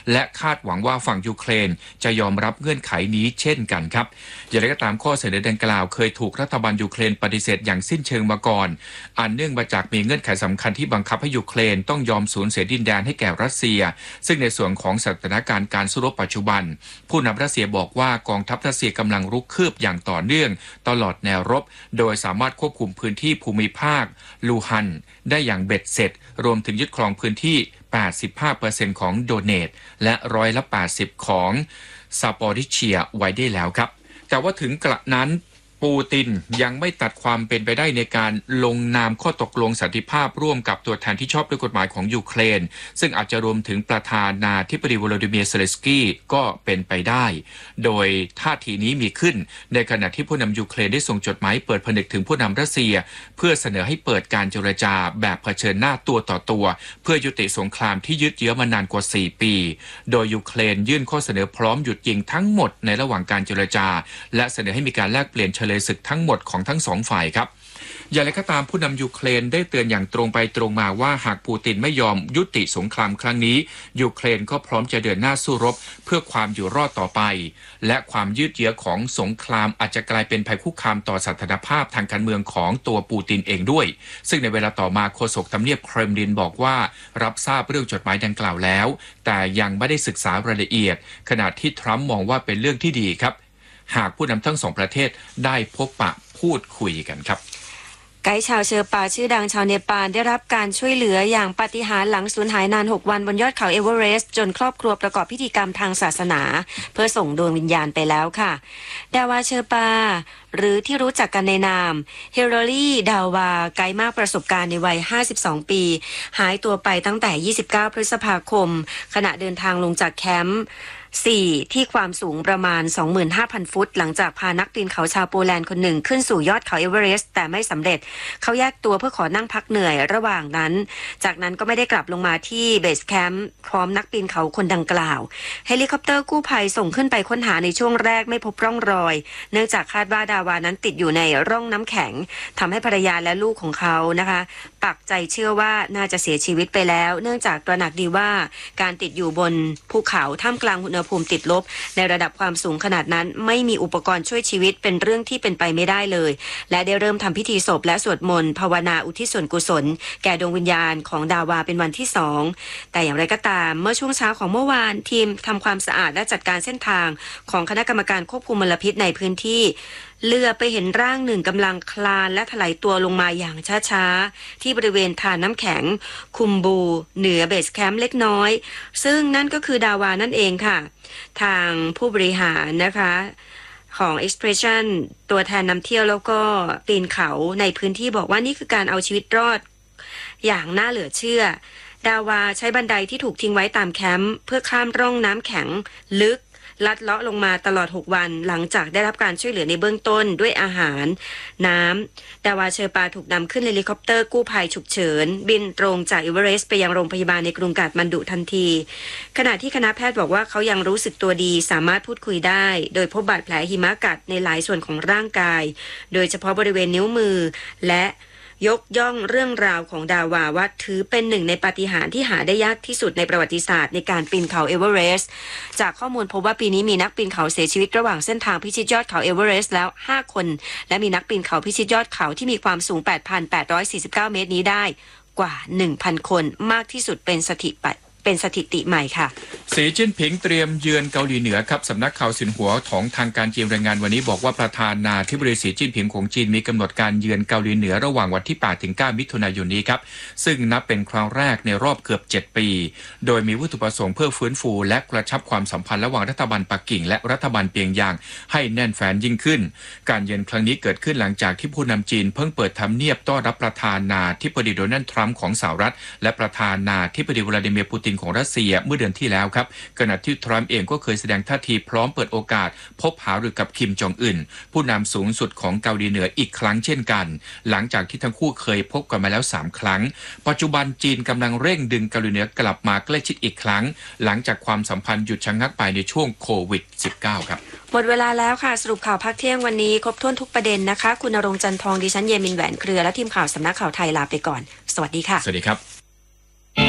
และคาดหวังว่าฝั่งยูเครนจะยอมรับเงื่อนไขนี้เช่นกันครับอย่างไรก็ตามข้อเสนอดังกล่าวเคยถูกรัฐบาลยูเครนปฏิเสธอย่างสิ้นเชิงมาก่อนอันเนื่องมาจากมีเงื่อนไขสำคัญที่บังคับให้ยูเครนต้องยอมสูญเสียดินแดนให้แก่รัสเซียซึ่งในส่วนของสถานการณ์การสู้รบปัจจุบันผู้นำรัสเซียบอกว่ากองทัพรัสเซียกำลังรุกคืบอย่างต่อเนื่องตลอดแนวรบโดยสามารถควบคุมพื้นที่ภูมิภาคลูฮันได้อย่างเบ็ดเสร็จรวมถึงยึดครองพื้นที่ 85% ของโดเนตและ80%ของซาปอริเชียไว้ได้แล้วครับแต่ว่าถึงกระนั้นปูตินยังไม่ตัดความเป็นไปได้ในการลงนามข้อตกลงสันติภาพร่วมกับตัวแทนที่ชอบด้วยกฎหมายของยูเครนซึ่งอาจจะรวมถึงประธานาธิบดีวลาดิเมียร์เซเลนสกี้ก็เป็นไปได้โดยท่าทีนี้มีขึ้นในขณะที่ผู้นำยูเครนได้ส่งจดหมายเปิดผนึกถึงผู้นำรัสเซียเพื่อเสนอให้เปิดการเจรจาแบบเผชิญหน้าตัวต่อตัวเพื่อยุติสงครามที่ยืดเยื้อมานานกว่า4ปีโดยยูเครนยื่นข้อเสนอพร้อมหยุดยิงทั้งหมดในระหว่างการเจรจาและเสนอให้มีการแลกเปลี่ยนเฉลยศึกทั้งหมดของทั้งสองฝ่ายครับอย่างไรก็ตามผู้นำยูเครนได้เตือนอย่างตรงไปตรงมาว่าหากปูตินไม่ยอมยุติสงครามครั้งนี้ยูเครนก็พร้อมจะเดินหน้าสู้รบเพื่อความอยู่รอดต่อไปและความยืดเยื้อของสงครามอาจจะกลายเป็นภัยคุกคามต่อสถานภาพทางการเมืองของตัวปูตินเองด้วยซึ่งในเวลาต่อมาโฆษกทำเนียบเครมลินบอกว่ารับทราบเรื่องจดหมายดังกล่าวแล้วแต่ยังไม่ได้ศึกษารายละเอียดขณะที่ทรัมป์มองว่าเป็นเรื่องที่ดีครับหากผู้นำทั้งสองประเทศได้พบปะพูดคุยกันครับไกด์ชาวเชอร์ปาชื่อดังชาวเนปาลได้รับการช่วยเหลืออย่างปาฏิหาริย์หลังสูญหายนาน6วันบนยอดเขาเอเวอเรสต์จนครอบครัวประกอบพิธีกรรมทางศาสนาเพื่อส่งดวงวิญญาณไปแล้วค่ะดาวาเชอร์ปาหรือที่รู้จักกันในนามเฮโรลี่ดาวาไกด์มากประสบการณ์ในวัย52ปีหายตัวไปตั้งแต่29พฤษภาคมขณะเดินทางลงจากแคมป์4ที่ความสูงประมาณ 25,000 ฟุตหลังจากพานักปีนเขาชาวโปแลนด์คนหนึ่งขึ้นสู่ยอดเขาเอเวอเรสต์แต่ไม่สำเร็จเขาแยกตัวเพื่อขอนั่งพักเหนื่อยระหว่างนั้นจากนั้นก็ไม่ได้กลับลงมาที่เบสแคมป์พร้อมนักปีนเขาคนดังกล่าวเฮลิคอปเตอร์กู้ภัยส่งขึ้นไปค้นหาในช่วงแรกไม่พบร่องรอยเนื่องจากคาดว่าดาวานั้นติดอยู่ในร่องน้ำแข็งทำให้ภรรยาและลูกของเขานะคะปักใจเชื่อว่าน่าจะเสียชีวิตไปแล้วเนื่องจากตระหนักดีว่าการติดอยู่บนภูเขาท่ามกลางอุณหภูมิติดลบในระดับความสูงขนาดนั้นไม่มีอุปกรณ์ช่วยชีวิตเป็นเรื่องที่เป็นไปไม่ได้เลยและได้เริ่มทำพิธีศพและสวดมนต์ภาวนาอุทิศส่วนกุศลแก่ดวงวิญญาณของดาวาเป็นวันที่2แต่อย่างไรก็ตามเมื่อช่วงเช้าของเมื่อวานทีมทำความสะอาดและจัดการเส้นทางของคณะกรรมการควบคุมมลพิษในพื้นที่เรือไปเห็นร่างหนึ่งกำลังคลานและถลายตัวลงมาอย่างช้าๆที่บริเวณทานน้ำแข็งคุมบูเหนือเบสแคมป์เล็กน้อยซึ่งนั่นก็คือดาวานั่นเองค่ะทางผู้บริหารนะคะของ Expression ตัวแทนนำเที่ยวแล้วก็ปีนเขาในพื้นที่บอกว่านี่คือการเอาชีวิตรอดอย่างน่าเหลือเชื่อดาวาใช้บันไดที่ถูกทิ้งไว้ตามแคมป์เพื่อข้ามร่องน้ำแข็งลึกลัดเลาะลงมาตลอด6วันหลังจากได้รับการช่วยเหลือในเบื้องต้นด้วยอาหารน้ำดาวาเชอร์ปาถูกนำขึ้นเฮลิคอปเตอร์กู้ภัยฉุกเฉินบินตรงจากเอเวอเรสต์ไปยังโรงพยาบาลในกรุงกาฐมันดุทันทีขณะที่คณะแพทย์บอกว่าเขายังรู้สึกตัวดีสามารถพูดคุยได้โดยพบบาดแผลหิมะกัดในหลายส่วนของร่างกายโดยเฉพาะบริเวณนิ้วมือและยกย่องเรื่องราวของดาวาว่าถือเป็นหนึ่งในปาฏิหาริย์ที่หาได้ยากที่สุดในประวัติศาสตร์ในการปีนเขาเอเวอเรสต์จากข้อมูลพบว่าปีนี้มีนักปีนเขาเสียชีวิตระหว่างเส้นทางพิชิตยอดเขาเอเวอเรสต์แล้ว5คนและมีนักปีนเขาพิชิตยอดเขาที่มีความสูง 8,849 เมตรนี้ได้กว่า 1,000 คนมากที่สุดเป็นสถิติใหม่ค่ะสีจิ้นผิงเตรียมเยือนเกาหลีเหนือครับสำนักข่าวสินหัวของทางการจีนรายงานวันนี้บอกว่าประธานาธิบดีสีจิ้นผิงของจีนมีกำหนดการเยือนเกาหลีเหนือระหว่างวันที่8ถึง9มิถุนายนนี้ครับซึ่งนับเป็นครั้งแรกในรอบเกือบ7ปีโดยมีวัตถุประสงค์เพื่อฟื้นฟูและกระชับความสัมพันธ์ระหว่างรัฐบาลปักกิ่งและรัฐบาลเปียงยางให้แน่นแฟ้นยิ่งขึ้นการเยือนครั้งนี้เกิดขึ้นหลังจากที่ผู้นำจีนเพิ่งเปิดทำเนียบต้อนรับประธานาธิบดีโดนัลด์ทรัมป์ของสหรัฐและประธานาธิบดีวลาดิเมียร์ปูตินของรัสเซียเมื่อเดือนที่แล้วครับขณะที่ทรัมป์เองก็เคยแสดงท่าทีพร้อมเปิดโอกาสพบหารือกับคิมจองอึนผู้นำสูงสุดของเกาหลีเหนืออีกครั้งเช่นกันหลังจากที่ทั้งคู่เคยพบกันมาแล้ว3ครั้งปัจจุบันจีนกำลังเร่งดึงเกาหลีเหนือกลับมาใกล้ชิดอีกครั้งหลังจากความสัมพันธ์หยุดชะงักไปในช่วงโควิด -19 ครับหมดเวลาแล้วค่ะสรุปข่าวพักเที่ยงวันนี้ครบถ้วนทุกประเด็นนะคะคุณณรงค์จันทองดิฉันเยมินแหวนเครือและทีมข่าวสำนักข่าวไทยลาไปก่อนสวัสดีค่ะสวัสดีครับ